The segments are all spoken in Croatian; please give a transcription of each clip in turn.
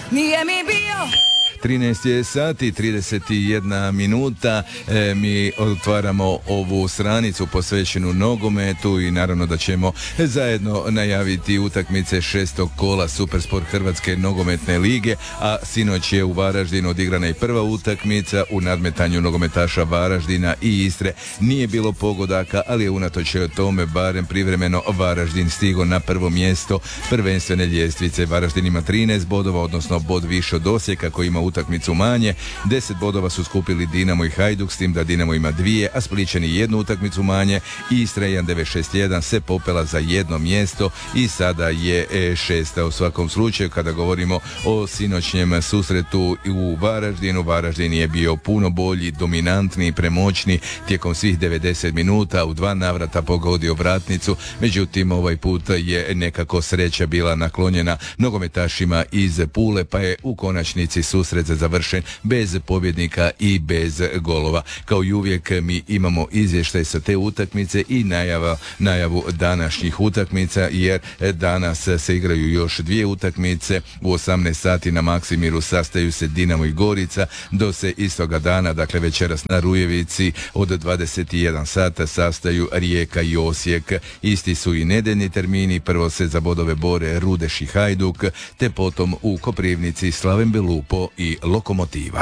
nije mi bio. 13 je sati, 31 minuta, mi otvaramo ovu stranicu posvećenu nogometu i naravno da ćemo zajedno najaviti utakmice 6. kola Supersport Hrvatske nogometne lige, a sinoć je u Varaždinu odigrana i prva utakmica u nadmetanju nogometaša Varaždina i Istre. Nije bilo pogodaka, ali je unatoč tome barem privremeno Varaždin stigo na prvo mjesto prvenstvene ljestvice. Varaždin ima 13 bodova, odnosno bod više od Osijeka koji ima utakmicu manje. 10 bodova su skupili Dinamo i Hajduk, s tim da Dinamo ima 2, a Splićani 1 utakmicu manje. Istra 1961 se popela za jedno mjesto i sada je 6. U svakom slučaju, kada govorimo o sinoćnjem susretu u Varaždinu, Varaždin je bio puno bolji, dominantni, premoćni tijekom svih 90 minuta, u 2 navrata pogodio vratnicu, međutim ovaj put je nekako sreća bila naklonjena nogometašima iz Pule, pa je u konačnici susret završen bez pobjednika i bez golova. Kao i uvijek mi imamo izvještaj sa te utakmice i najavu današnjih utakmica, jer danas se igraju još 2 utakmice. U 18 sati na Maksimiru sastaju se Dinamo i Gorica, do se istoga dana, dakle večeras na Rujevici od 21 sata sastaju Rijeka i Osijek. Isti su i nedeljni termini, prvo se za bodove bore Rudeš i Hajduk, te potom u Koprivnici Slaven Belupo i Lokomotiva.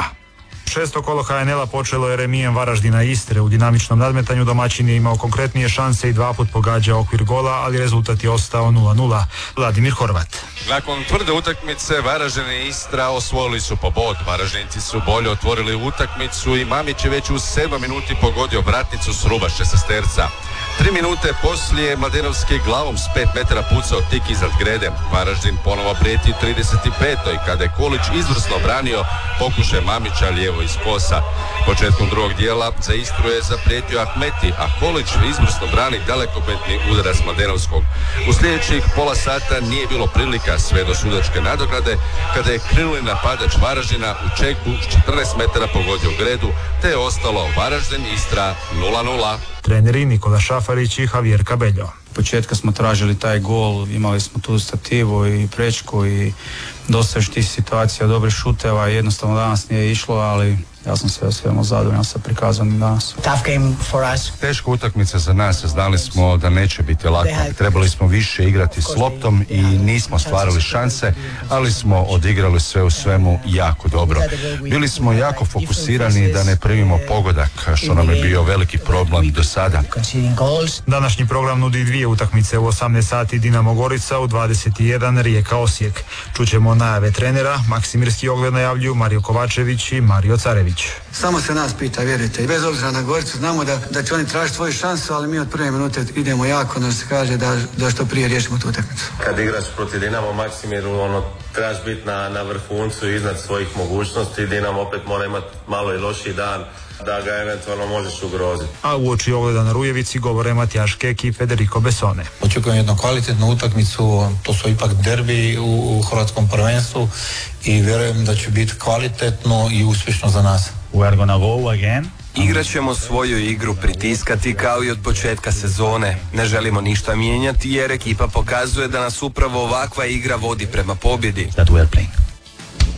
6. kolo HNL-a počelo je remijem Varaždina i Istre. U dinamičnom nadmetanju domaćin je imao konkretnije šanse i 2 put pogađa okvir gola, ali rezultat je ostao 0-0. Vladimir Horvat. Nakon tvrde utakmice Varaždin i Istra osvojili su po bod. Varaždinci su bolje otvorili utakmicu i Mamić je već u 7 minuti pogodio vratnicu s ruba šestesterca. 3 minute poslije Mladenovski glavom s 5 metara pucao tik iznad grede. Varaždin ponovo prijeti u 35. kada je Kolić izvrsno branio pokušaj Mamića lijevo iz kosa. Početkom drugog dijela za Istru je zaprijetio Ahmeti, a Kolić izvrsno brani dalekometni udarac Mladenovskog. U sljedećih pola sata nije bilo prilika sve do sudačke nadograde, kada je krenuli napadač Varaždina u čeku s 14 metara pogodio gredu, te je ostalo Varaždin Istra 0-0. Treneri Nikola Šafarić i Javier Cabello. Početka smo tražili taj gol, imali smo tu stativu i prečku i dosta još tih situacija, dobrih šuteva, jednostavno danas nije išlo, ali ja sam sve zadovoljan sa prikazanim danas. Tough game for us. Teška utakmica za nas, znali smo da neće biti lako. Trebali smo više igrati s loptom i nismo stvarali šanse, ali smo odigrali sve u svemu jako dobro. Bili smo jako fokusirani da ne primimo pogodak, što nam je bio veliki problem do sada. Današnji program nudi 2 utakmice, u 18 sati Dinamo Gorica, u 21 Rijeka Osijek. Čućemo najave trenera, Maksimirski ogled najavljuju Mario Kovačević i Mario Carević. Samo se nas pita, vjerujte, i bez obzira na Goricu znamo da će oni tražiti svoju šansu, ali mi od prve minute idemo jako, da se kaže da što prije riješimo tu utakmicu. Kad igraš protiv Dinamo Maksimiru, trebaš biti na vrhuncu iznad svojih mogućnosti. Dinamo opet mora imati malo i lošiji dan da ga eventualno možeš ugroziti. A uoči ogleda na Rujevici govore Matijaš Kek i Federico Besone. Očekujem jednu kvalitetnu utakmicu, to su ipak derbi u hrvatskom prvenstvu i vjerujem da će biti kvalitetno i uspješno za nas. We are gonna go again. Igrat ćemo svoju igru, pritiskati kao i od početka sezone. Ne želimo ništa mijenjati jer ekipa pokazuje da nas upravo ovakva igra vodi prema pobjedi. That we are playing.